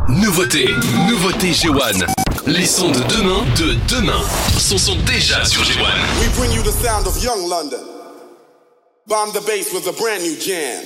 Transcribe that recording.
Nouveauté G1. Les sons de demain sont déjà sur G1. We bring you the sound of young London. Bomb the bass with a brand new jam.